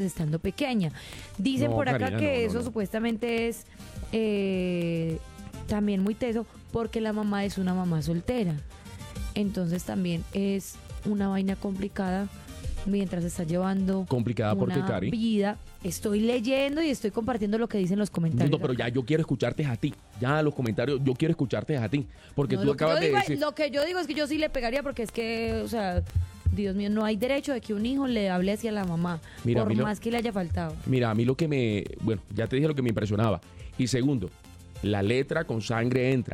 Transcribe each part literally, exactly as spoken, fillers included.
estando pequeña. Dicen No, por acá Karina, que no, no, eso no. supuestamente es eh, también muy teso porque la mamá es una mamá soltera. Entonces también es una vaina complicada mientras está llevando Complicada porque, una Cari. vida. Estoy leyendo y estoy compartiendo lo que dicen los comentarios. No, pero ya yo quiero escucharte a ti. Ya los comentarios, yo quiero escucharte a ti. Porque No, tú lo que acabas yo de digo es- decir. Lo que yo digo es que yo sí le pegaría porque es que, o sea, Dios mío, no hay derecho de que un hijo le hable hacia la mamá, Mira, a por mí lo- más que le haya faltado. Mira, a mí lo que me. Bueno, ya te dije lo que me impresionaba. Y segundo, la letra con sangre entra.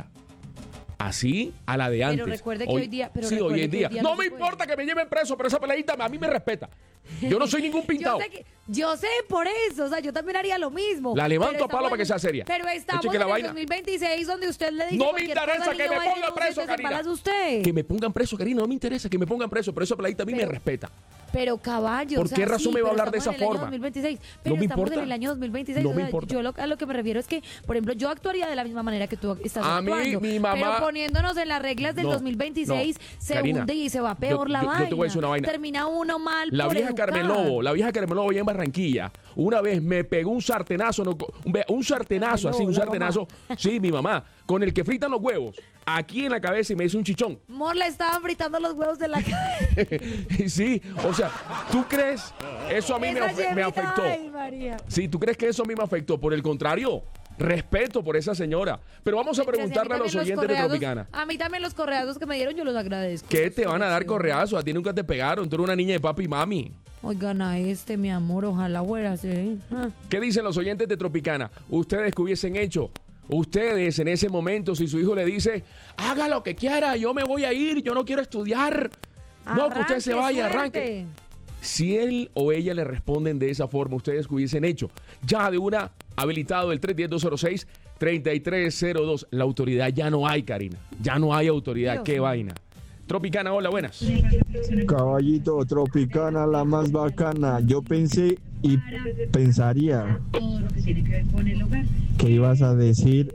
Así a la de antes. recuerde que hoy día- pero sí, recuerde hoy en que día. hoy día no no me se puede. importa que me lleven preso, pero esa peladita a mí me respeta. Yo no soy ningún pintado. Yo sé, que- yo sé por eso, o sea, yo también haría lo mismo. La levanto Pero a palo estamos para que en- sea seria. Pero estamos Eche que la en el vaina. dos mil veintiséis donde usted le dice No me cualquier interesa cosa al que niño, me vaya y ponga denuncie, preso, se Karina. embalas usted. Que me pongan preso, Karina, no me interesa que me pongan preso, pero esa peladita a mí Pero- me respeta. Pero caballo, ¿Por o sea, qué razón sí, me va a pero hablar de estamos esa en el forma? año dos mil veintiséis, pero No me estamos importa. en el año dos mil veintiséis. No o me sea, importa. yo lo, a lo que me refiero es que, por ejemplo, yo actuaría de la misma manera que tú estás A mí, actuando. mi mamá- Pero poniéndonos en las reglas del No, dos mil veintiséis, no, se Karina, hunde y se va peor yo- la yo- yo vaina. te voy a decir una vaina. Termina uno mal La por vieja educar. Carmen Lobo, la vieja Carmen Lobo allá en Barranquilla, una vez me pegó un sartenazo, no, un, ve- un sartenazo, Carmen así, un Lobo, la sartenazo, sí, mi mamá, con el que fritan los huevos, aquí en la cabeza y me hizo un chichón. Mor, le estaban fritando los huevos de la cabeza. Sí, o sea, ¿tú crees? Eso a mí me, Esa afe- me yemita, afectó. Ay, María. Sí, ¿tú crees que eso a mí me afectó? Por el contrario, respeto por esa señora. Pero vamos a Mientras preguntarle a mí los también oyentes de correazos- Tropicana. A mí también los correazos que me dieron yo los agradezco. ¿Qué te van a dar Sí. correazos? A ti nunca te pegaron, tú eres una niña de papi y mami. Oigan a este, mi amor, ojalá fuera así. Ah. ¿Qué dicen los oyentes de Tropicana? ¿Ustedes qué hubiesen hecho? Ustedes en ese momento, si su hijo le dice, haga lo que quiera, yo me voy a ir, yo no quiero estudiar. No, que usted se Arranque, vaya, suerte. arranque. Si él o ella le responden de esa forma, ¿ustedes qué hubiesen hecho? Ya de una, habilitado el tres uno cero, dos cero seis, tres tres cero dos. La autoridad ya no hay, Karina. Ya no hay autoridad. Dios Qué mío. vaina. Tropicana, hola, buenas. Caballito, Tropicana, la más bacana. Yo pensé y pensaría que ibas a decir,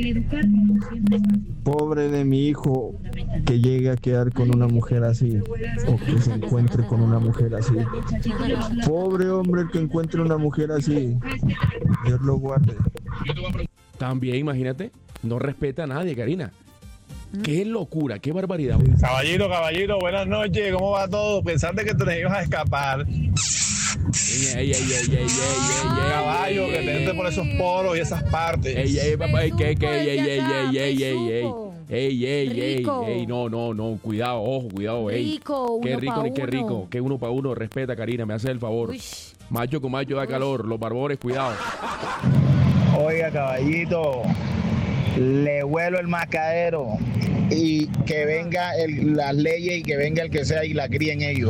pobre de mi hijo que llegue a quedar con una mujer así, o que se encuentre con una mujer así. Pobre hombre el que encuentre una mujer así. Dios lo guarde. También, imagínate, no respeta a nadie, Karina. Qué locura, qué barbaridad. Caballero, caballero, buenas noches, ¿cómo va todo? Pensaste que te ibas a escapar. Ey, ey, ey, ey, ey, ey, ey, ey, Caballo, ey, que te ey, entre por esos poros y esas partes. Ey, ey, papá, ey, que, que, Me ey, ey, supo ey, desde acá, ey, ey, me ey, ey, supo. ey, ey, ey, Rico. ey, no, no, no, cuidado, ojo, cuidado, ey. Rico, Qué uno rico, pa' ni qué uno. rico, que uno para uno, respeta, Karina, me hace el favor. Uy. Macho con macho da calor, los barbones, cuidado. Oiga, caballito, le vuelo el mascadero y que venga el- las leyes y que venga el que sea y la críen ellos.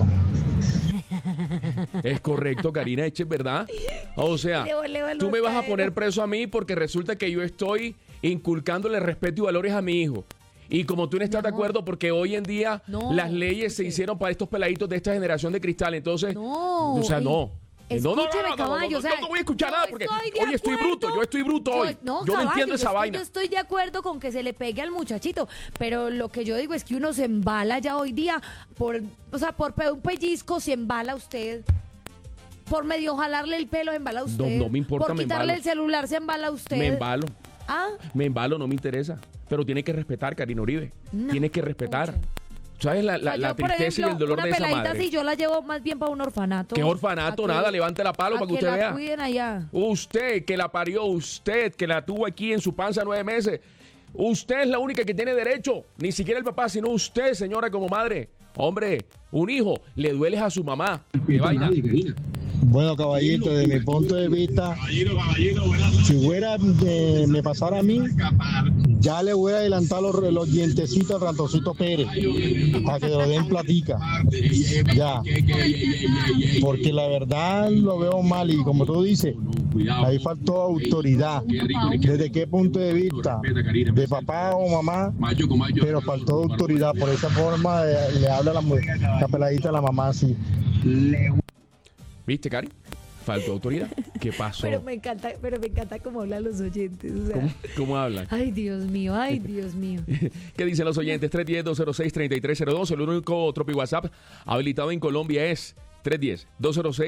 Es correcto, Karina, eche, ¿verdad? O sea, Le voleo el tú me vas a mascadero. poner preso a mí porque resulta que yo estoy inculcándole respeto y valores a mi hijo. Y como tú no estás de amor. acuerdo, porque hoy en día No, las leyes se escuche. hicieron para estos peladitos de esta generación de cristal, entonces, No, o sea, ey, no. Eh, No, no, no, escúcheme, no, no, no, caballo, no, o sea, yo no voy a escuchar yo nada porque estoy de hoy estoy acuerdo. bruto, yo estoy bruto hoy. Yo- no, yo no caballo, entiendo yo esa estoy- vaina. Yo estoy de acuerdo con que se le pegue al muchachito, pero lo que yo digo es que uno se embala ya hoy día por, o sea, por pe- un pellizco se embala usted. Por medio jalarle el pelo se embala usted. no me importa, Por me quitarle embalo. el celular se embala usted. Me embalo, Ah, me embalo, no me interesa. Pero tiene que respetar, Karina Uribe. No, Tiene que respetar. pucha. ¿Sabes la, o sea, la, la yo, por tristeza ejemplo, y el dolor una de esa peladita madre? así yo la llevo más bien para un orfanato. ¿Qué A orfanato? que- Nada, levante la palo a para que que usted la vea. cuiden allá. Usted que la parió, usted que la tuvo aquí en su panza nueve meses. Usted es la única que tiene derecho. Ni siquiera el papá, sino usted, señora, como madre. Hombre, un hijo, le dueles a su mamá. ¿Qué vaina? Bueno, caballito, desde mi punto de vista, si hubiera eh, me pasara a mí, ya le voy a adelantar los, los dientecitos al Ratoncito Pérez para que lo den platica. Ya. Porque la verdad lo veo mal y como tú dices, ahí faltó autoridad. ¿Desde qué punto de vista? De papá o mamá, pero faltó autoridad. Por esa forma eh, le habla la, mu- la peladita a la mamá así. ¿Viste, Cari? Faltó autoridad. ¿Qué pasó? Pero me encanta, pero me encanta cómo hablan los oyentes. O sea, ¿Cómo, cómo hablan? ay, Dios mío, ay, Dios mío. ¿Qué dicen los oyentes? tres uno cero, dos cero seis, tres tres cero dos. El único Tropi WhatsApp habilitado en Colombia es tres uno cero, dos cero seis,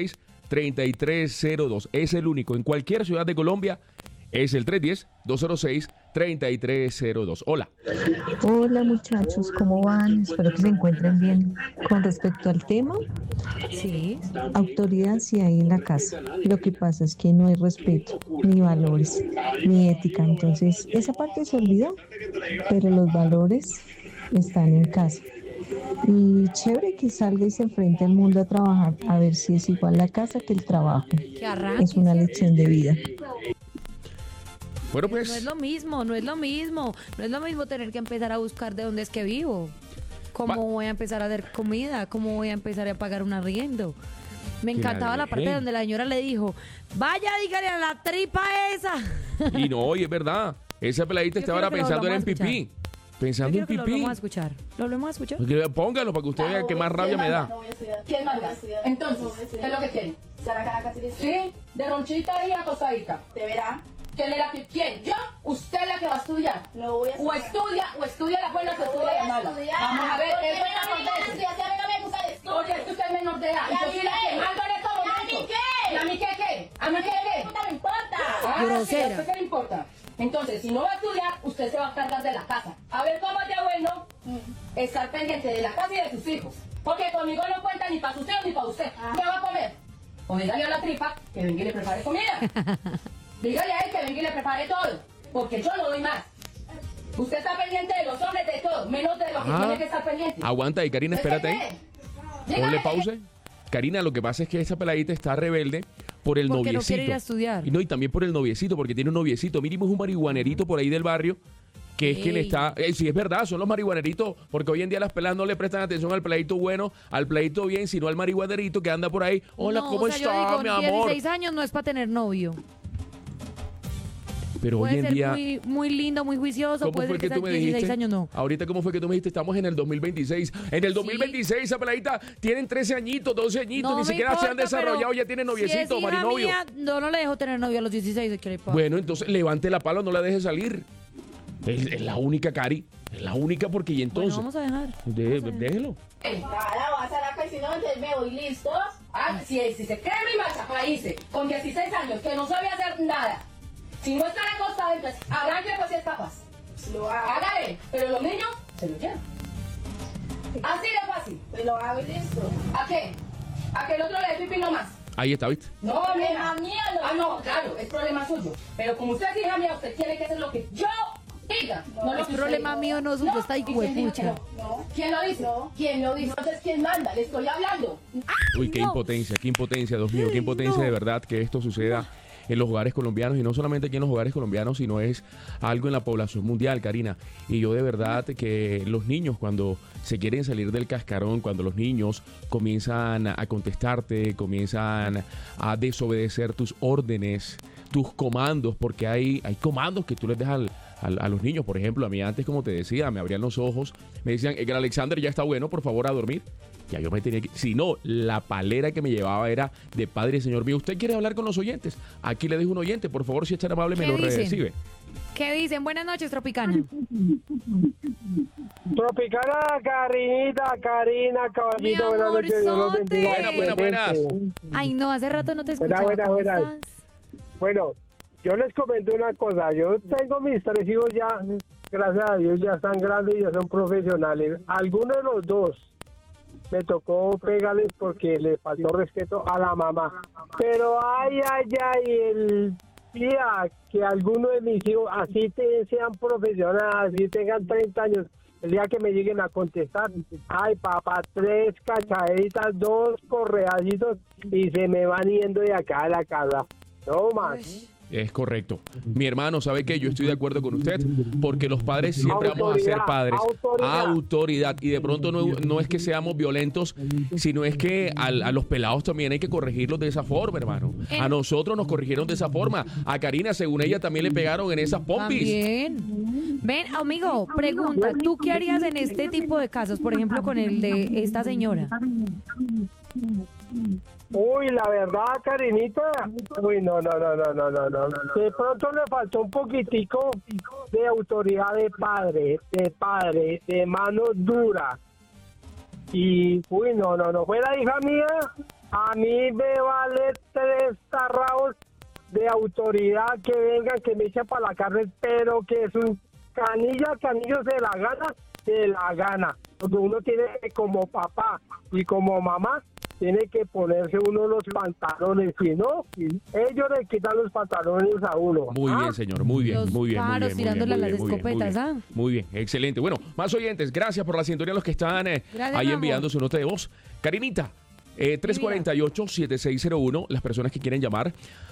treinta y tres cero dos. Es el único. En cualquier ciudad de Colombia es el tres uno cero, dos cero seis, treinta y tres cero dos. Hola. Hola muchachos, ¿cómo van? Espero que se encuentren bien. Con respecto al tema, Sí. autoridad sí hay en la casa. Lo que pasa es que no hay respeto, ni valores, ni ética. Entonces, esa parte se olvidó, pero los valores están en casa. Y chévere que salga y se enfrente al mundo a trabajar, a ver si es igual la casa que el trabajo. Que arranque. Es una lección de vida. Bueno, No es pues, lo mismo, no es lo mismo. No es lo mismo tener que empezar a buscar de dónde es que vivo. ¿Cómo Pa- voy a empezar a hacer comida? ¿Cómo voy a empezar a pagar un arriendo? Me Que la encantaba la parte deje. donde la señora le dijo, vaya, dígale a la tripa esa. y no, y es verdad. Esa peladita Yo está ahora quiero que lo pensando en volvamos a pipí. Yo Pensando quiero en que lo pipí. volvamos a escuchar. ¿Lo volvemos a escuchar? Porque Póngalo para que usted vea qué más rabia me da. ¿Quién manda? Entonces, ¿qué es lo que quiere? ¿Sí? De ronchita y acostadita. ¿Te verá? ¿Quién es la que quién? ¿Yo? ¿Usted es la que va a estudiar? No voy a O estudia, o estudia las buenas o estudia las malas. Vamos a ver, Porque eso a mí no me gusta es estudiar, si a mí no me gusta el estudio. porque es que usted es menor de edad. ¿Y a Yo mí soy la qué? que mando en estos ¿Y a mí momentos. qué? ¿Y a mí qué qué? ¿A mí qué qué? No me importa. Ah, Grosera. sí, ¿a usted qué le importa? Entonces, si no va a estudiar, usted se va a cargar de la casa. A ver cómo es de bueno estar pendiente de la casa y de sus hijos. Porque conmigo no cuenta ni para sus hijos ni para usted. ¿Qué va a comer? O dígale a la tripa que venga y le prepare comida. Dígale a él que venga y le prepare todo. Porque yo no doy más. Usted está pendiente de los hombres, de todo, menos de lo que Ah. tiene que estar pendiente. Aguanta ahí, Karina, espérate ahí. Dígale. Ponle pause. Karina, lo que pasa es que esa peladita está rebelde por el Porque no noviecito. quiere ir a estudiar. Y no, y también por el noviecito, porque tiene un noviecito. Mínimo es un marihuanerito por ahí del barrio, que es que le Ey. está... Eh, sí, es verdad, son los marihuaneritos, porque hoy en día las peladas no le prestan atención al peladito bueno, al peladito bien, sino al marihuanerito que anda por ahí. Hola, No, ¿cómo o sea, yo está, digo, mi amor? dieciséis años no es para tener novio. Pero hoy Puede en ser día... muy, muy lindo, muy juicioso, ¿Cómo puede fue ser que que tú sea me dieciséis dijiste? años no. Ahorita, ¿cómo fue que tú me dijiste? Estamos en el dos mil veintiséis. En el dos mil veintiséis esa peladita tienen trece añitos, doce añitos, No ni me siquiera se han importa, desarrollado, pero ya tienen si noviecito, es hija marinovio. mía, no, no le dejo tener novio a los dieciséis, ¿qué le importa? Bueno, entonces levante la pala, no la deje salir. Es, es la única, Cari. Es la única porque y Bueno, entonces... vamos a dejar. De- déjelo. Nada, vas a la casino, entonces me voy listos. Ah, si, si se cree mi machapaíse con dieciséis años que no sabe hacer nada, si no está acostado, entonces arranque pues si es capaz. Lo hago, Hágale, pero los niños se lo llevan. Así de fácil. pues lo hago y listo. ¿A qué? ¿A que el otro le dé pipí nomás? Ahí está, ¿viste? No, Problema mija. mío, no. Ah, no, claro, es problema suyo. Pero como usted es hija mía, usted tiene que hacer lo que yo diga. No, lo es que usted problema diga. mío, no suyo, No, está ¿y quién dijo que hijuepucha. no? No. ¿Quién lo dice? No. ¿Quién lo dice? Entonces, ¿quién manda? Le estoy hablando. Uy, qué no. impotencia, qué impotencia, Dios mío, qué impotencia no. de verdad que esto suceda en los hogares colombianos y no solamente aquí en los hogares colombianos, sino es algo en la población mundial, Karina. Y yo de verdad que los niños cuando se quieren salir del cascarón, cuando los niños comienzan a contestarte, comienzan a desobedecer tus órdenes, tus comandos, porque hay, hay comandos que tú les dejas al- al- a los niños. Por ejemplo, a mí antes, como te decía, me abrían los ojos, me decían, el Alexander ya está bueno, por favor, a dormir. Ya yo me tenía que... Si no, la palera que me llevaba era de padre, señor mío. ¿Usted quiere hablar con los oyentes? Aquí le dejo un oyente. Por favor, si es tan amable, me ¿Qué lo dicen? recibe. ¿Qué dicen? Buenas noches, Tropicana. Tropicana, Karinita, Karina, caballito, Mi buenas noches, Dios los amorzote. bendiga. Buenas, buenas, Ay, no, hace rato no te Buenas, escuchaba. buenas, ¿Cómo buenas. estás? Bueno, yo les comento una cosa, yo tengo mis tres hijos ya, gracias a Dios, ya están grandes y ya son profesionales. Algunos de los dos me tocó pegarles porque le faltó respeto a la mamá. Pero ay, ay, ay, el día que alguno de mis hijos así te, sean profesionales, así tengan treinta años, el día que me lleguen a contestar, ay papá, tres cachaditas, dos correacitos y se me van yendo de acá a la casa. No más. Es correcto. Mi hermano, ¿sabe qué? Yo estoy de acuerdo con usted, porque los padres siempre vamos a ser Autoridad, padres. autoridad. Autoridad. Y de pronto no, no es que seamos violentos, sino es que al- a, los pelados también hay que corregirlos de esa forma, hermano. A nosotros nos corrigieron de esa forma. A Karina, según ella, también le pegaron en esas pompis. También. Ven, amigo, pregunta, ¿tú qué harías en este tipo de casos? Por ejemplo, con el de esta señora. Uy, la verdad, Karinita, uy, no, no, no, no, no, no, no, no. De pronto le faltó un poquitico de autoridad de padre, de padre, de mano dura. Y, uy, no, no, no, fuera hija mía, A mí me vale tres tarraos de autoridad que vengan, que me echen para la cárcel, pero que su canilla, canillo se la gana, se la gana. Porque uno tiene que, como papá y como mamá, tiene que ponerse uno los pantalones, si no, ellos le quitan los pantalones a uno. Muy ¿Ah? bien, señor, muy bien, Los muy bien, muy paros bien, muy tirándole bien, a las muy bien, escopetas, muy bien, ¿ah? muy bien, excelente. Bueno, más oyentes, gracias por la sintonía a los que están eh, Gracias, ahí mi enviando amor. su nota de voz. Karinita, eh, tres cuatro ocho, siete seis cero uno, las personas que quieren llamar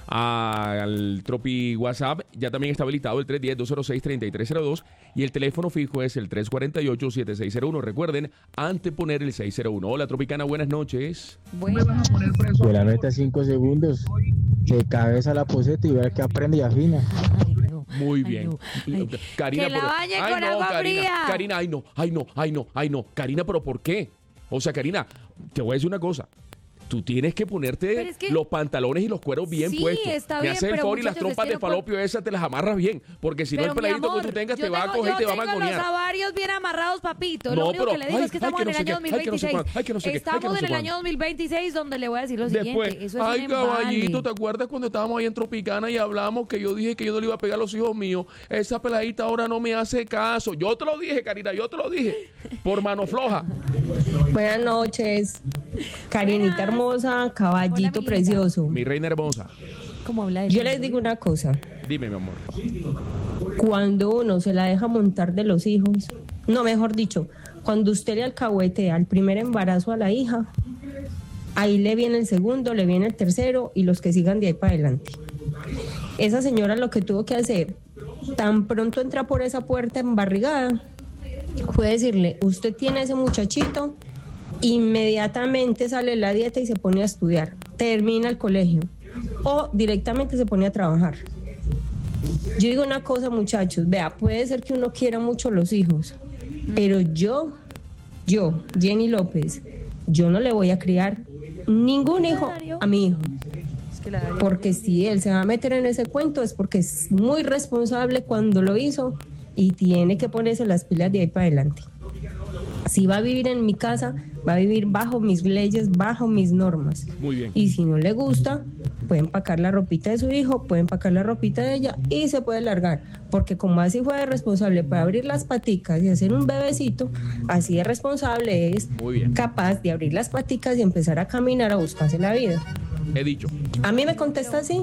al Tropi WhatsApp, ya también está habilitado el tres uno cero, dos cero seis, tres tres cero dos y el teléfono fijo es el tres cuatro ocho, siete seis cero uno. Recuerden, anteponer el seis cero uno. Hola, Tropicana, buenas noches. Bueno, De la neta, cinco segundos. De cabeza a la poseta y ver que aprende y afina. ay, no. Muy Ay, bien. no. Ay, Karina, que la pero- bañen ay, con no, agua Karina, fría. Karina, ay no, ay no, ay no, ay no. Karina, pero ¿por qué? O sea, Karina, te voy a decir una cosa. Tú tienes que ponerte Pero es que- los pantalones y los cueros bien Sí, puestos. está Me bien, haces el pero favor y las muchachos, es trompas que de no puedo- falopio esas te las amarras bien. Porque si no, Pero, el mi peladito amor, que tú tengas yo te va a tengo- coger y te va a Yo tengo mangonear. los ovarios bien amarrados, papito. No, Lo único pero- que le digo ay, es que ay, estamos que no en sé el año qué, dos mil ay, que no sé veintiséis. cuánto, ay, que no sé qué, ay, que Estamos no sé en el cuánto. año dos mil veintiséis, donde le voy a decir lo Después, siguiente. Eso es ay, un embale. caballito, ¿te acuerdas cuando estábamos ahí en Tropicana y hablamos que yo dije que yo no le iba a pegar a los hijos míos? Esa peladita ahora no me hace caso. Yo te lo dije, Karina, yo te lo dije. Por mano floja. Buenas noches, Karinita hermosa, caballito Hola, mi linda. precioso. Mi reina hermosa. ¿Cómo habla de Yo ti? les digo una cosa, Dime, mi amor. cuando uno se la deja montar de los hijos, no, mejor dicho, cuando usted le alcahuetea el primer embarazo a la hija, ahí le viene el segundo, le viene el tercero y los que sigan de ahí para adelante. Esa señora lo que tuvo que hacer, tan pronto entra por esa puerta embarrigada, fue decirle, usted tiene ese muchachito, inmediatamente sale de la dieta y se pone a estudiar, termina el colegio o directamente se pone a trabajar. Yo digo una cosa, muchachos, vea, puede ser que uno quiera mucho los hijos, pero yo, yo, Jenny López, yo no le voy a criar ningún hijo a mi hijo. Es que la Darío- Porque si él se va a meter en ese cuento es porque es muy responsable cuando lo hizo y tiene que ponerse las pilas de ahí para adelante. Si va a vivir en mi casa, va a vivir bajo mis leyes, bajo mis normas. Muy bien. Y si no le gusta, puede empacar la ropita de su hijo, puede empacar la ropita de ella y se puede largar. Porque como así fue de responsable para abrir las paticas y hacer un bebecito, así de responsable es Muy bien. capaz de abrir las paticas y empezar a caminar a buscarse la vida. He dicho. A mí me contesta así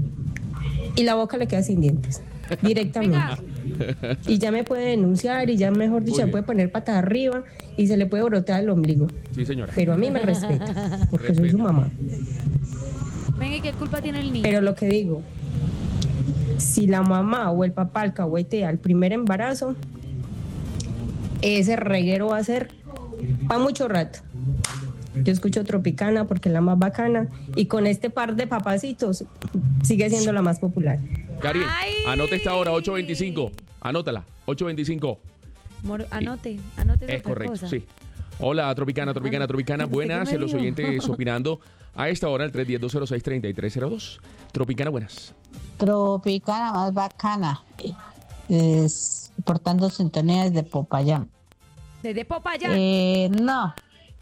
y la boca le queda sin dientes, directamente. Y ya me puede denunciar y ya mejor dicho, Muy se bien. puede poner patada arriba y se le puede brotar el ombligo. Sí, señora. Pero a mí me respeta, porque soy su mamá. Venga, ¿y qué culpa tiene el niño? Pero lo que digo, si la mamá o el papá alcahuetea al primer embarazo, ese reguero va a ser para mucho rato. Yo escucho Tropicana porque es la más bacana y con este par de papacitos sigue siendo la más popular. Karin, Ay. anote esta hora, ocho veinticinco. Anótala, ocho veinticinco. Mor- anote, anote esa Es correcto, cosa. sí. Hola, Tropicana, Tropicana, Tropicana. ¿Usted qué Buenas, me los dijo? oyentes opinando a esta hora, el tres uno cero, dos cero seis, tres tres cero dos. Tropicana, buenas. Tropicana más bacana, es, portando sintonía desde Popayán. Desde Popayán. Eh, no,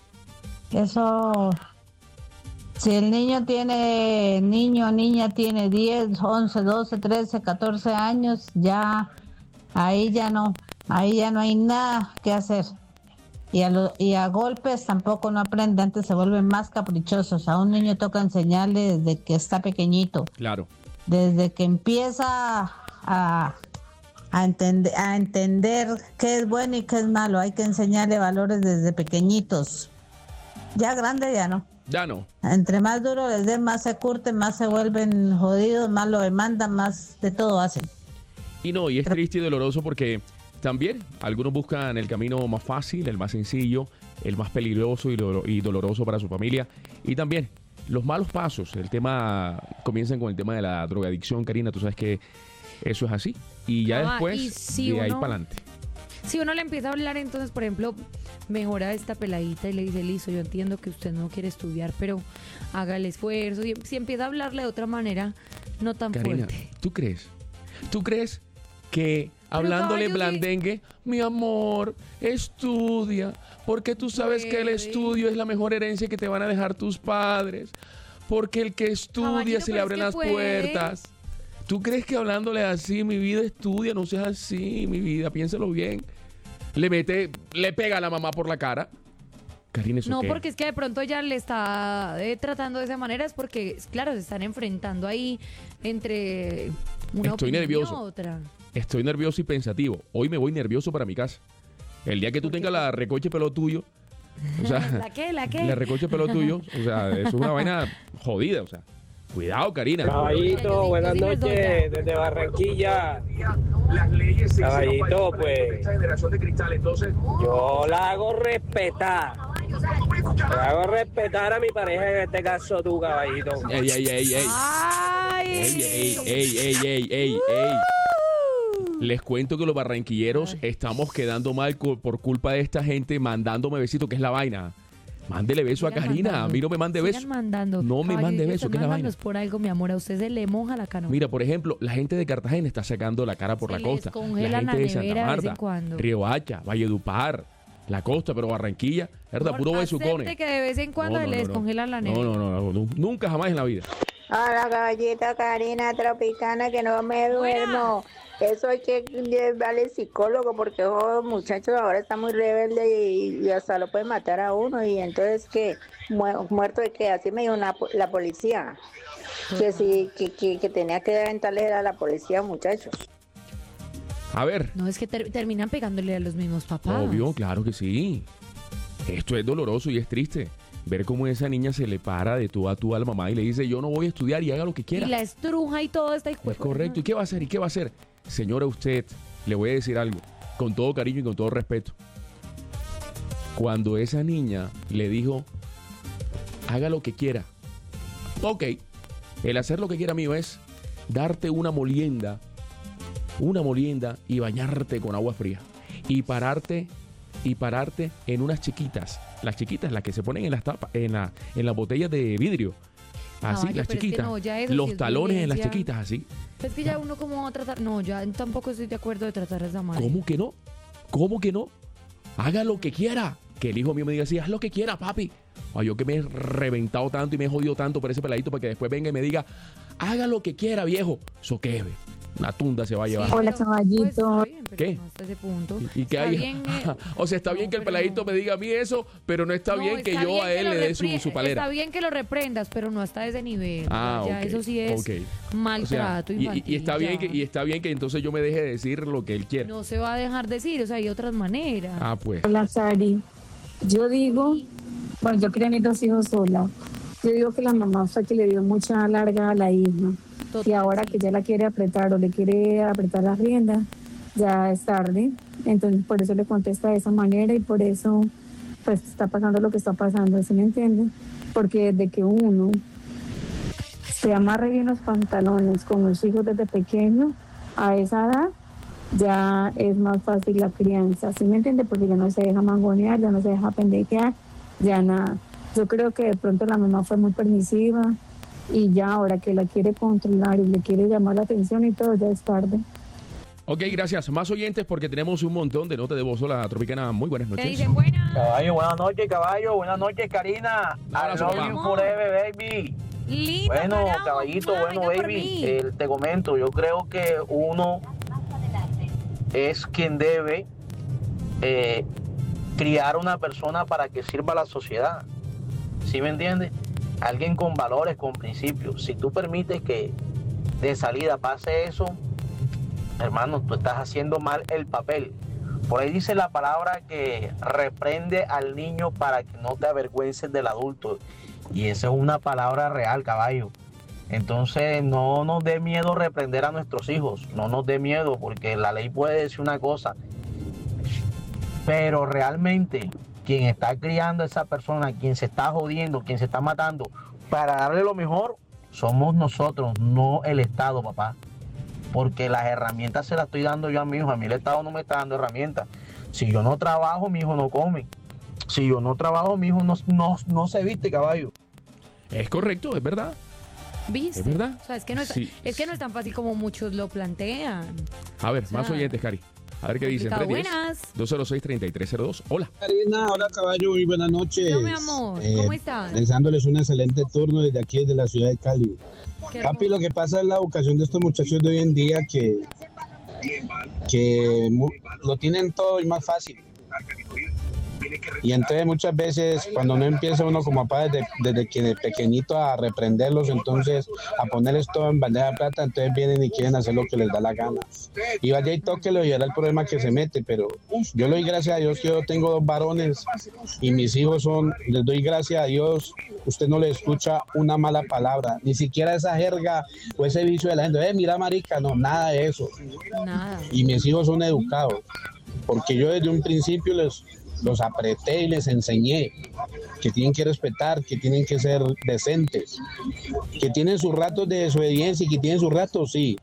eso, si el niño tiene, niño o niña tiene diez, once, doce, trece, catorce años, ya, ahí ya no, ahí ya no hay nada que hacer. Y a, lo- y a golpes tampoco no aprende, antes se vuelven más caprichosos. A un niño toca enseñarle desde que está pequeñito. Claro. Desde que empieza a, a, entender, a entender qué es bueno y qué es malo, hay que enseñarle valores desde pequeñitos. Ya grande ya no. Ya no. Entre más duro les den, más se curten, más se vuelven jodidos, más lo demandan, más de todo hacen. Y no, y es triste y doloroso porque también algunos buscan el camino más fácil, el más sencillo, el más peligroso y, do- y doloroso para su familia. Y también los malos pasos. El tema, comienzan con el tema de la drogadicción, Karina, tú sabes que eso es así. Y ya Ah, después, y si de ahí uno- para adelante. Si uno le empieza a hablar, entonces, por ejemplo, mejora esta peladita y le dice, listo, yo entiendo que usted no quiere estudiar, pero haga el esfuerzo. Y si empieza a hablarle de otra manera, no tan Karina, fuerte. ¿tú crees? ¿Tú crees que hablándole en caballo, sí. blandengue, mi amor, estudia, porque tú sabes que el Bebé. estudio es la mejor herencia que te van a dejar tus padres, porque el que estudia Caballito, se le pero es abren que las puede. puertas. ¿Tú crees que hablándole así, mi vida estudia? No seas así, mi vida, piénsalo bien. Le mete, le pega a la mamá por la cara. Karina, ¿eso No, qué? porque es que de pronto ella le está eh, tratando de esa manera, es porque, claro, se están enfrentando ahí entre una Estoy opinión nervioso. y otra. Estoy nervioso y pensativo. Hoy me voy nervioso para mi casa. El día que tú tengas la recoche pelo tuyo, o sea, ¿La qué? ¿La qué? la recoche pelo tuyo, o sea, eso es una vaina jodida, o sea. Cuidado, Karina. Caballito, buenas noches desde Barranquilla. Caballito, pues yo la hago respetar. La hago respetar a mi pareja, en este caso tú, caballito. Ey, ey, ey, ey. ¡Ay! Ey, ey, ey, ey, ey, ey, ey. Les cuento que los barranquilleros estamos quedando mal cu- por culpa de esta gente mandándome besitos, que es la vaina. Mándele beso a Sigan Karina, mandando. a mí no me mande Sigan beso. mandando. No me Caballito, mande si beso, están ¿qué es la mandando vaina? es por algo, mi amor. A usted se le moja la canoa. Mira, por ejemplo, la gente de Cartagena está sacando la cara por Se la les costa. congela La gente la de Santa nevera de vez en Marta, cuando. Río Hacha, Valledupar, la costa, pero Barranquilla, ¿verdad? Por Puro acepte besucones. que de vez en cuando No, no, le no, no. descongelan la nevera. No, no, no, no, nunca jamás en la vida. Hola, caballito, Karina Tropicana, que no me duermo. Eso hay que llevarle al psicólogo porque esos muchachos ahora están muy rebeldes y, y hasta lo pueden matar a uno. Y entonces, que muerto de que así me dijo una, la policía. Que sí, que, que, que tenía que aventarle a la policía, muchachos. A ver. No, es que ter- terminan pegándole a los mismos papás. Obvio, claro que sí. Esto es doloroso y es triste. Ver cómo esa niña se le para de tú a tú a la mamá y le dice, yo no voy a estudiar y haga lo que Y quiera. la estruja y todo está hijo. Es correcto. ¿Y qué va a hacer? ¿Y qué va a hacer? Señora, usted, le voy a decir algo, con todo cariño y con todo respeto. Cuando esa niña le dijo, haga lo que quiera. Ok, el hacer lo que quiera mío es darte una molienda, una molienda y bañarte con agua fría. Y pararte, y pararte en unas chiquitas. Las chiquitas, las que se ponen en las tapas, en la, en las botellas de vidrio. Así, Caballo, las pero es que chiquitas. no, ya eso sí Los es talones en las violencia. chiquitas, así. Es que ya uno cómo va a tratar. No, ya tampoco estoy de acuerdo de tratar de esa manera. ¿Cómo que no? ¿Cómo que no? Haga lo que quiera. Que el hijo mío me diga así, haz lo que quiera, papi. Ay, yo que me he reventado tanto y me he jodido tanto por ese peladito para que después venga y me diga, haga lo que quiera, viejo. Eso qué es, ve? Una tunda se va a llevar. Hola, caballito. ¿Qué? Hasta ese punto. ¿Y qué Está hay? bien, eh, O sea, está bien que el peladito me diga a mí eso, pero no está no, bien que está yo bien a él lo le dé su, repri- su palera. Está bien que lo reprendas, pero no hasta ese nivel. Ah, ya ok, eso sí es ok. maltrato O sea, y- infantil. y, y está bien ya. que y está bien que entonces yo me deje de decir lo que él quiere. No se va a dejar decir, o sea, hay otras maneras. Ah, pues. Hola, Sari. Yo digo, bueno, yo crié a mis dos hijos sola. Yo digo que la mamá fue que le dio mucha larga a la hija. Y ahora que ya la quiere apretar o le quiere apretar las riendas, ya es tarde. Entonces, por eso le contesta de esa manera y por eso, pues, está pasando lo que está pasando. ¿Sí me entienden? Porque desde que uno se amarre bien los pantalones con los hijos desde pequeño, a esa edad, ya es más fácil la crianza, ¿sí me entiende? Porque ya no se deja mangonear, ya no se deja pendejear, ya nada. Yo creo que de pronto la mamá fue muy permisiva y ya ahora que la quiere controlar y le quiere llamar la atención y todo, ya es tarde. Ok, gracias. Más oyentes porque tenemos un montón de notas de voz. Hola, Tropicana. Muy buenas noches. Caballo, buenas noches, caballo. Buenas noches, Karina. Abrazo, I love papá. you forever, baby. Lindo, Bueno, carajo. caballito, Ah, bueno, venga por baby. mí. eh, te comento, yo creo que uno es quien debe eh, criar una persona para que sirva a la sociedad. ¿Sí me entiendes? Alguien con valores, con principios. Si tú permites que de salida pase eso, hermano, tú estás haciendo mal el papel. Por ahí dice la palabra que reprende al niño para que no te avergüences del adulto. Y esa es una palabra real, caballo. Entonces no nos dé miedo reprender a nuestros hijos. No nos dé miedo porque la ley puede decir una cosa. Pero realmente quien está criando a esa persona, quien se está jodiendo, quien se está matando, para darle lo mejor, somos nosotros, no el Estado, papá. Porque las herramientas se las estoy dando yo a mi hijo. A mí el Estado no me está dando herramientas. Si yo no trabajo, mi hijo no come. Si yo no trabajo, mi hijo no, no, no se viste, caballo. Es correcto, es verdad. ¿Viste? ¿Es verdad? O sea, es que no es, Sí. es que no es tan fácil como muchos lo plantean. A ver, O sea, más oyentes, Cari. A ver qué dicen. complicado. Buenas. dos cero seis, treinta y tres cero dos. Hola. Karina, hola caballo, muy buenas noches. Yo, mi amor, ¿cómo estás? Deseándoles un excelente turno desde aquí, desde la ciudad de Cali. Qué Capi, hermoso. lo que pasa es la educación de estos muchachos de hoy en día que, que mu- lo tienen todo y más fácil. Y entonces muchas veces cuando no empieza uno como papá desde, desde que de pequeñito a reprenderlos, entonces a ponerles todo en bandeja de plata, entonces vienen y quieren hacer lo que les da la gana. Y vaya y tóquelo y verá el problema que se mete, pero yo le doy gracias a Dios que yo tengo dos varones y mis hijos son, les doy gracias a Dios, usted no le escucha una mala palabra, ni siquiera esa jerga o ese vicio de la gente, eh, mira marica, no, nada de eso. Nada. Y mis hijos son educados, porque yo desde un principio les los apreté y les enseñé que tienen que respetar, que tienen que ser decentes, que tienen sus ratos de desobediencia y que tienen sus ratos, sí.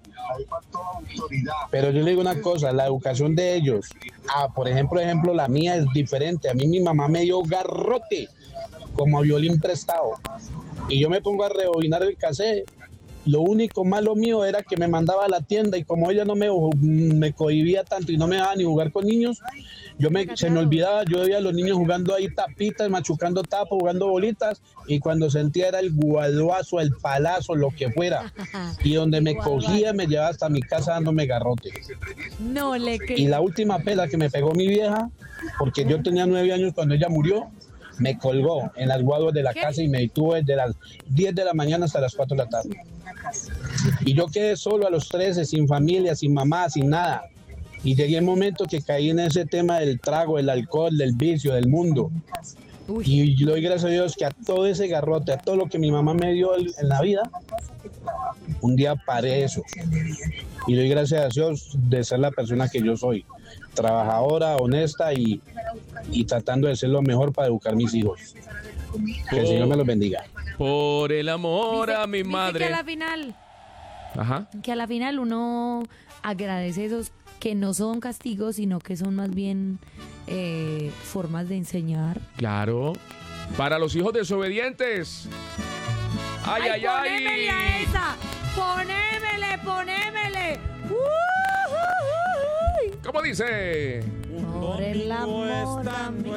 Pero yo le digo una cosa, la educación de ellos, ah, por ejemplo, ejemplo, la mía es diferente. A mí mi mamá me dio garrote como a violín prestado y yo me pongo a rebobinar el cassette. Lo único malo mío era que me mandaba a la tienda y como ella no me, me cohibía tanto y no me dejaba ni jugar con niños, yo me, se me olvidaba, yo veía a los niños jugando ahí tapitas, machucando tapos, jugando bolitas y cuando sentía era el guaduazo, el palazo, lo que fuera. Y donde me cogía me llevaba hasta mi casa dándome garrote. No le Y creo. la última pela que me pegó mi vieja, porque yo tenía nueve años cuando ella murió, me colgó en las guaduas de la ¿Qué? casa y me detuvo desde las diez de la mañana hasta las cuatro de la tarde. Y yo quedé solo a los trece, sin familia, sin mamá, sin nada. Y llegué el momento que caí en ese tema del trago, del alcohol, del vicio, del mundo. Uy. Y yo doy gracias a Dios que a todo ese garrote, a todo lo que mi mamá me dio en la vida, un día paré eso. Y doy gracias a Dios de ser la persona que yo soy. Trabajadora, honesta y, y tratando de ser lo mejor para educar a mis hijos. Que el Señor me los bendiga. Por el amor Dice- a mi dice madre. que a la final, Ajá. que a la final uno agradece esos que no son castigos, sino que son más bien eh, formas de enseñar. Claro. Para los hijos desobedientes. Ay, ay, ay. ¡Ponémele a esa! ¡Ponémele, ponémele! ¡Uh, uh, uh, uh! ¿Cómo dice? Por el amor a mi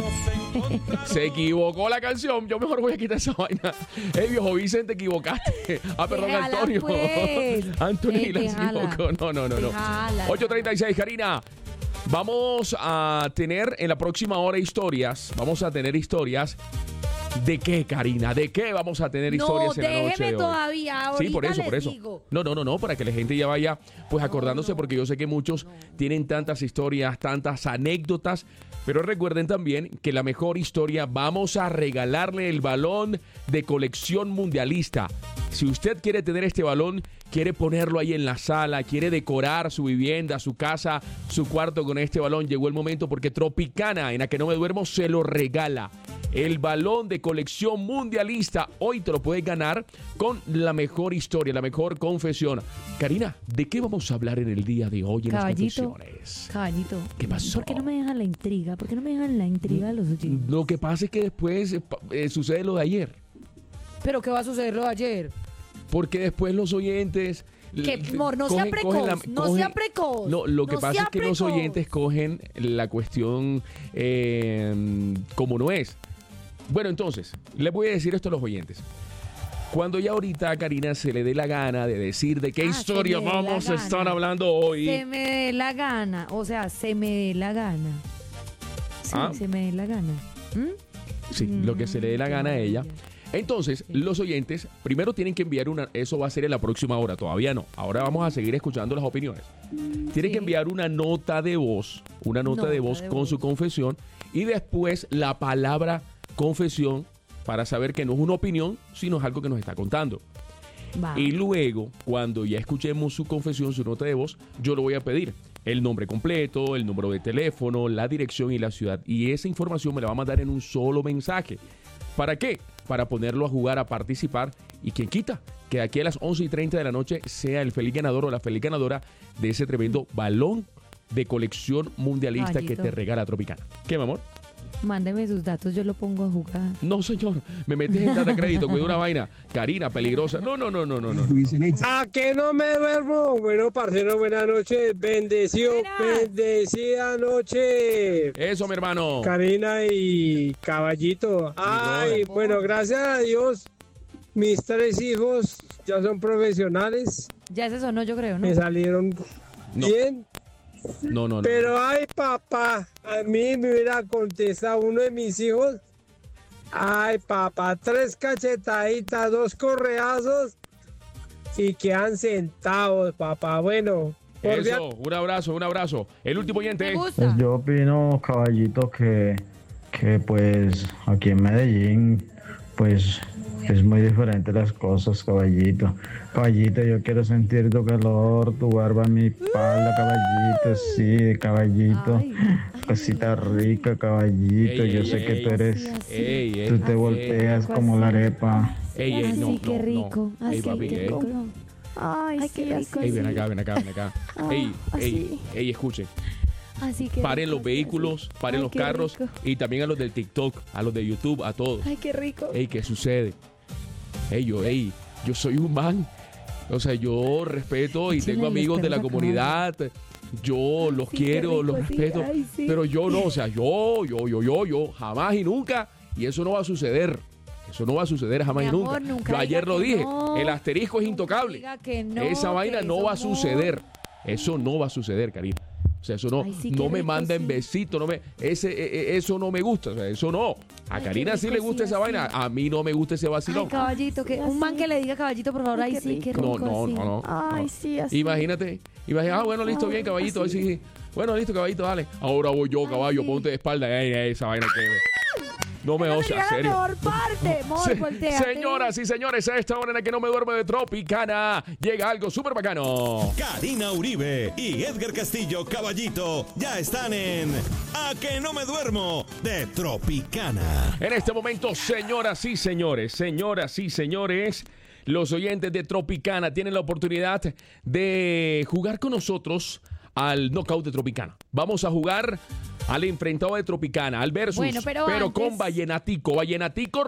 Se equivocó la canción. Yo mejor voy a quitar esa vaina. Eh, viejo Vicente, equivocaste. Ah, perdón, Déjala, Antonio. pues. Antonio Eh, la déjala. equivocó. No, no, no, no. Déjala. ocho treinta y seis, Karina. Vamos a tener en la próxima hora historias. Vamos a tener historias. ¿De qué, Karina? ¿De qué vamos a tener No, historias en la noche déjeme de hoy? todavía. Sí, Ahorita por eso, les por eso. digo. No, no, no, no, para que la gente ya vaya pues acordándose, porque yo sé que muchos tienen tantas historias, tantas anécdotas, pero recuerden también que la mejor historia, vamos a regalarle el balón de colección mundialista. Si usted quiere tener este balón, quiere ponerlo ahí en la sala, quiere decorar su vivienda, su casa, su cuarto con este balón, llegó el momento porque Tropicana, en la que no me duermo, se lo regala. El balón de colección mundialista. Hoy te lo puedes ganar con la mejor historia, la mejor confesión. Karina, ¿de qué vamos a hablar en el día de hoy en Caballito, las confesiones? caballito. ¿Qué pasó? ¿Por qué no me dejan la intriga? ¿Por qué no me dejan la intriga de los oyentes? Lo que pasa es que después eh, pa- eh, sucede lo de ayer. ¿Pero qué va a suceder lo de ayer? Porque después los oyentes... Que, l- amor, no sea cogen- precoz, cogen la- no cogen- sea precoz. No, lo que no pasa sea es que los precoz. oyentes cogen la cuestión eh, como no es. Bueno, entonces, les voy a decir esto a los oyentes. Cuando ya ahorita a Karina se le dé la gana de decir de qué Ah, historia se me dé la vamos a gana. estar hablando hoy. Se me dé la gana, o sea, se me dé la gana. Sí, Ah. se me dé la gana. ¿Mm? Sí, lo que se le dé la qué gana a ella. Entonces, los oyentes primero tienen que enviar una, eso va a ser en la próxima hora, todavía no. Ahora vamos a seguir escuchando las opiniones. Tienen que enviar una nota de voz, una nota, Nota de voz de con voz. su confesión y después la palabra confesión para saber que no es una opinión, sino es algo que nos está contando. Va. Y luego, cuando ya escuchemos su confesión, su nota de voz, yo le voy a pedir el nombre completo, el número de teléfono, la dirección y la ciudad. Y esa información me la va a mandar en un solo mensaje. ¿Para qué? Para ponerlo a jugar, a participar. Y quien quita que de aquí a las once y treinta de la noche sea el feliz ganador o la feliz ganadora de ese tremendo balón de colección mundialista Caballito. que te regala Tropicana. ¿Qué, mi amor? Mándeme sus datos, yo lo pongo a jugar. No, señor, me metes en data crédito, cuida una vaina. Karina, peligrosa. No, no, no, no, no, no. ¿A qué no me duermo? Bueno, parcero, buenas noches. Bendecido, bendecida noche. Eso, mi hermano. Karina y Caballito. Ay, bueno, gracias a Dios, mis tres hijos ya son profesionales. Ya es eso, no, yo creo, ¿no? Me salieron No. bien. No, no, no. Pero ay, papá, a mí me hubiera contestado uno de mis hijos. Ay, papá, tres cachetaditas, dos correazos y quedan sentados, papá. Bueno, Eso, un abrazo, un abrazo. El último oyente. Pues yo opino, Caballito, que, que pues aquí en Medellín, pues es muy diferente las cosas, Caballito. Caballito, yo quiero sentir tu calor, tu barba en mi espalda, Caballito, sí, Caballito. Ay. Cosita rica, Caballito. Ey, yo ey, sé que ey. tú eres, Ey, ey, tú te ey. volteas como la arepa. Ey, ey, no, Así no, que no. rico, Ey, así papi, que ey. rico. Ay, qué rico. Ey, ven acá, ven acá, ven acá. Ey, ey, así. ey, escuchen. Así que Paren rico, los vehículos, paren Ay, los qué carros rico. y también a los del TikTok, a los de YouTube, a todos. Ay, qué rico. Ey, ¿qué sucede? Ey, yo, ey, yo soy un man. O sea, yo respeto y Échenle tengo los amigos de la perros a comunidad. Yo los Sí, qué quiero, rico, los sí, respeto. ay, sí. Pero yo no, o sea, yo, yo, yo, yo, yo, jamás y nunca. Y eso no va a suceder. Eso no va a suceder jamás Mi y amor, nunca. nunca Yo ayer diga lo que dije. no. El asterisco es intocable. Diga que no, Esa vaina que no eso va a no. suceder. Eso no va a suceder, Karina. O sea, eso no, Ay, sí, qué no me rico, manda en sí. besito, no me, ese, e- e- eso no me gusta, o sea, eso no. A Ay, qué Karina sí rico, le gusta sí, esa así. vaina, a mí no me gusta ese Ay, vacilón. caballito, que un man que le diga caballito, por favor, Ay, ay, qué sí, qué rico. rico. No, no, así. no, no, Ay, no. sí, así. Imagínate, imagínate, ah, bueno, listo, bien, caballito, ahí sí. Bueno, listo, caballito, dale. Ahora voy yo, caballo, sí. ponte de espalda, ey, ey, esa vaina que no me Esa osa, sería la serio. mejor parte, amor, Se- volteate. Señoras y señores, a esta hora en la que no me duermo de Tropicana, llega algo súper bacano. Karina Uribe y Edgar Castillo Caballito ya están en A que no me duermo de Tropicana. En este momento, señoras y señores, señoras y señores, los oyentes de Tropicana tienen la oportunidad de jugar con nosotros al knockout de Tropicana. Vamos a jugar al enfrentado de Tropicana, al versus, Bueno, pero antes- con vallenatico, vallenatico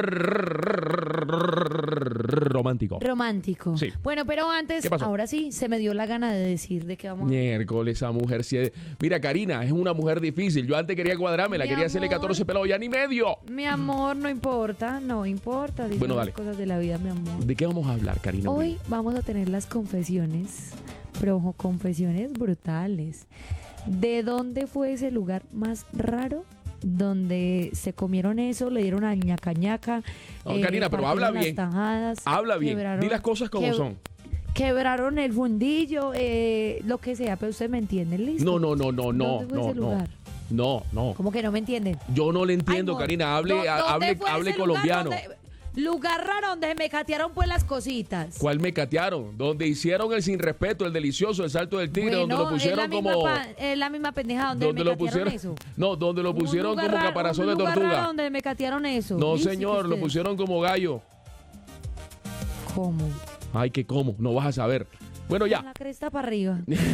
romántico. Romántico. Sí. Bueno, pero antes, ¿Qué pasó? ahora sí, se me dio la gana de decir de qué vamos a... Miércoles, esa mujer sí es- Mira, Karina, es una mujer difícil. Yo antes quería cuadrarme, la Mi quería hacerle amor. catorce pelados, ya ni medio. Mi amor, no importa, no importa. Dime Bueno, las dale. cosas de la vida, mi amor. ¿De qué vamos a hablar, Karina? Hoy vamos a tener las confesiones, pero ojo, confesiones brutales. ¿De dónde fue ese lugar más raro? Donde se comieron eso, le dieron a ñaca ñaca. No, Karina, pero habla partieron las bien. tajadas, Habla bien, quebraron- di las cosas como que- son. Quebraron el fundillo, eh, lo que sea, pero usted me entiende, ¿listo? No, no, no, no, no, ¿Dónde fue no, ese no. lugar? No, no. ¿Cómo que no me entienden? Yo no le entiendo, Ay, amor, Karina. Hable, ¿dó- ha- dónde hable, fue hable ese lugar colombiano. donde- lugar raro donde me catearon pues las cositas. ¿Cuál me catearon? Donde hicieron el sin respeto, el delicioso, el salto del tigre, Bueno, donde lo pusieron es la misma como. pa- es la misma pendeja donde, Donde me lo catearon pusieron. eso. No, donde lo pusieron Un lugar como raro- caparazón un de lugar tortuga. raro donde me catearon eso. No, Dice que señor, lo usted- pusieron como gallo. ¿Cómo? Ay, que cómo, no vas a saber. Bueno, ya. La cresta para arriba.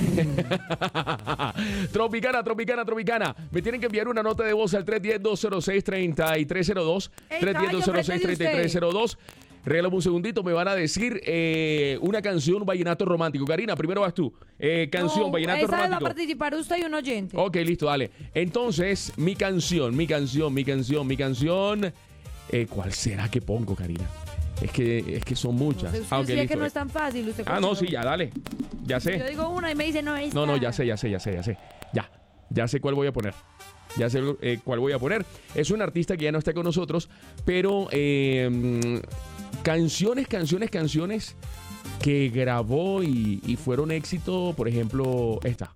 Tropicana, Tropicana, Tropicana. Me tienen que enviar una nota de voz al tres uno cero, dos cero seis, tres tres cero dos. Ey, tres uno cero, dos cero seis, tres tres cero dos. Regálame un segundito, me van a decir eh, una canción vallenato romántico. Karina, primero vas tú. Eh, canción, No, vallenato esa vez va a romántico. participar usted y un oyente. Ok, listo, dale. Entonces, mi canción, mi canción, mi canción, mi canción. Eh, ¿Cuál será que pongo, Karina? Es que, es que son muchas. Usted Ah, ok, decía listo. que no es tan fácil. Usted Ah, no, sí, ya, dale. Ya sé. Yo digo una y me dice, no, es No, no, ya sé, ya sé, ya sé, ya sé. Ya, ya sé cuál voy a poner. Ya sé eh, cuál voy a poner. Es un artista que ya no está con nosotros, pero eh, mm, canciones, canciones, canciones que grabó y, y fueron éxito, por ejemplo, esta.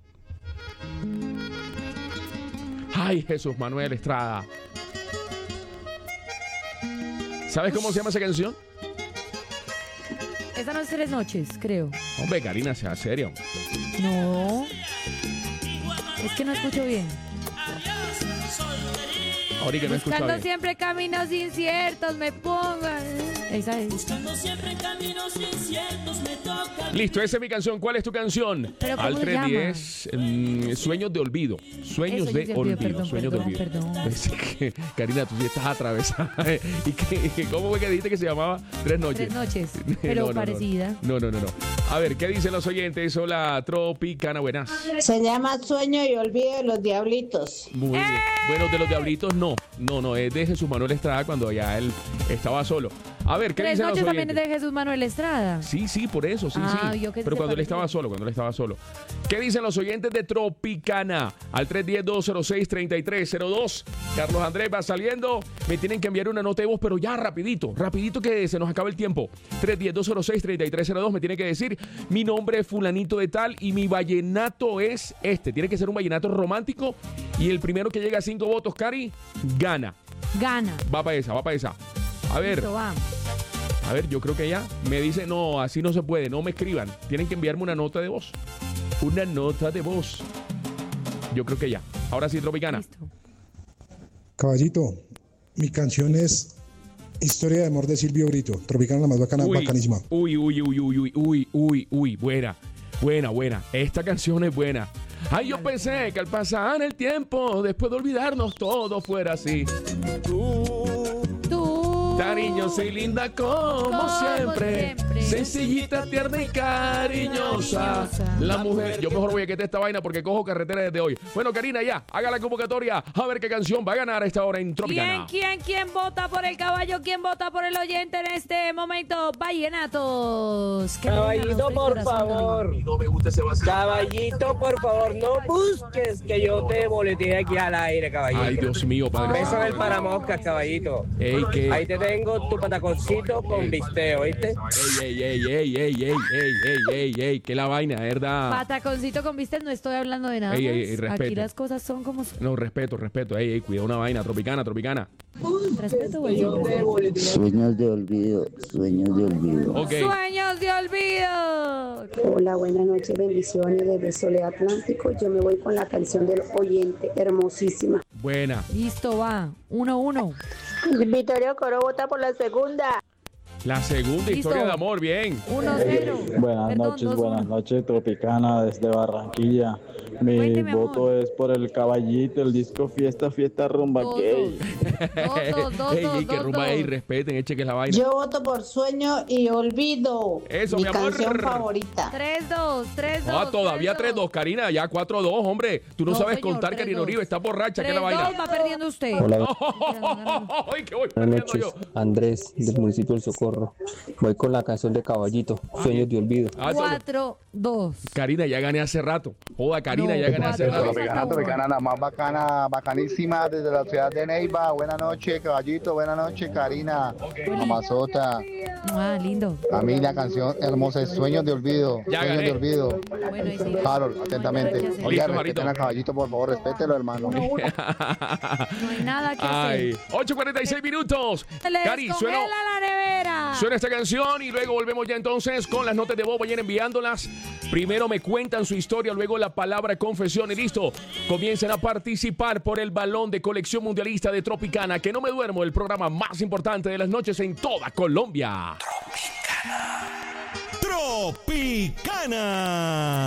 Ay, Jesús Manuel Estrada. ¿Sabes cómo se llama esa canción? Esta no es Tres Noches, creo. Hombre, Karina, sea serio. No. Es que no escucho bien. Ahorita no escucha Buscando bien. siempre caminos inciertos, me pongan. Esa es. Buscando siempre caminos inciertos me toca Listo, esa es mi canción. ¿Cuál es tu canción? ¿Pero cómo Al se tres diez, mm, Sueños de olvido. Sueños Eso, de yo te olvido. pido perdón, Sueños perdón, de olvido. perdón. Es que, Karina, tú sí estás atravesada. ¿Y qué, cómo fue que dijiste que se llamaba? Tres noches. Tres noches, pero No, no, no. parecida. No, no, no, no. A ver, ¿qué dicen los oyentes? Hola, Tropicana, buenas. Se llama Sueño y Olvido de los Diablitos. Muy bien. Bueno, de los Diablitos no. No, no, es de Jesús Manuel Estrada cuando ya él estaba solo. A ver, ¿qué Tres dicen los noches oyentes? también es de Jesús Manuel Estrada. Sí, sí, por eso, sí, Ah, sí. yo que Pero se cuando él parecía. estaba solo, cuando él estaba solo. ¿Qué dicen los oyentes de Tropicana? Al tres uno cero, dos cero seis, tres tres cero dos. Carlos Andrés va saliendo. Me tienen que enviar una nota de voz, pero ya rapidito, rapidito que se nos acaba el tiempo. tres uno cero, dos cero seis, tres tres cero dos. Me tiene que decir, mi nombre es fulanito de tal y mi vallenato es este. Tiene que ser un vallenato romántico y el primero que llega a cinco votos, Cari, gana. Gana. Va para esa, va para esa. A ver. Listo, va. A ver, yo creo que ya me dice, no, así no se puede, no me escriban. Tienen que enviarme una nota de voz. Una nota de voz. Yo creo que ya. Ahora sí, Tropicana. Caballito, mi canción es Historia de amor de Silvio Brito. Tropicana, la más bacana, Uy, bacanísima. Uy, uy, uy, uy, uy, uy, uy, uy, buena, buena, buena. Esta canción es buena. Ay, yo pensé que al pasar el tiempo, después de olvidarnos, todo fuera así. Tú, tú, cariñosa y linda como, como siempre. siempre. Sencillita, tierna y cariñosa. La mujer. Yo mejor voy a quitar esta vaina porque cojo carretera desde hoy. Bueno, Karina, ya, haga la convocatoria. A ver qué canción va a ganar a esta hora en Tropicana. ¿Quién, quién, quién vota por el caballo? ¿Quién vota por el oyente en este momento? Vallenatos. Que Caballito, por favor. No me gusta ese vacío. Caballito, por favor, no busques que yo te boletee aquí al aire, caballito. Ay, Dios mío, padre. Beso en el paramoscas, caballito. Ey, ¿qué? Ahí te tengo tu pataconcito con bisteo, ¿viste? Ey, ey, ey, ey, ey, ey, ey, ey, ey, ey, que la vaina, ¿verdad? Pataconcito con vistas, no estoy hablando de nada Ey, más. ey, ey, respeto. Aquí las cosas son como son. No, respeto, respeto. Ey, ey, cuidado una vaina, Tropicana, Tropicana. Respeto, güey. Sueños de olvido, sueños de olvido. Ok. Sueños de olvido. Hola, buenas noches, bendiciones desde Soledad Atlántico. Yo me voy con la canción del oyente, hermosísima. Buena. Listo, va. Uno, uno. Vittorio Coro vota por la segunda. La segunda Listo. historia de amor, bien. Uno, cero. Buenas Perdón, noches, dos, buenas uno. noches, Tropicana desde Barranquilla. Mi Cuente, mi voto es por el caballito, el disco Fiesta, Fiesta, Rumba Dos, Gay. Dos, dos, dos, Ey, dos, ey, que dos, rumba, dos. ey, respeten, eche que es la vaina. Yo voto por Sueño y Olvido. Eso, mi mi amor. canción favorita. Tres, dos, tres, dos. Ah, todavía tres dos, Karina, ya cuatro dos, hombre. Tú no, No, sabes señor, contar, tres, Karina dos. Oribe, está borracha, que es Tres, la vaina. dos, va perdiendo usted. Hola, Ay, que voy buenas perdiendo noches. yo. Andrés, del municipio del Socorro. Voy con la canción de Caballito, Sueños de Olvido. Ah, todo- Cuatro, dos. Karina, ya gané hace rato. Joda, Karina, No, ya gané hace cuatro, rato. Tropicana, Tropicana, la más bacana, bacanísima desde la ciudad de Neiva. Buenas noches, caballito. Buenas noches, Karina. Mamazota. Ah, lindo. A mí la canción hermosa es Sueños de Olvido. Ya Sueños gané. de Olvido. Bueno, y sí. Harold, atentamente. Listo, Oiga, Jarito. respeten a caballito, por favor, respételo, hermano. No hay nada que Ay, hacer. ocho cuarenta y seis minutos. Se les Cari, suena, congela la nevera. suena esta canción y luego volvemos ya entonces con las notas de voz. Vayan enviándolas. Primero me cuentan su historia, luego la palabra confesión y listo. Comiencen a participar por el balón de colección mundialista de Tropicana. Que no me duermo, el programa más importante de las noches en toda Colombia. Tropicana.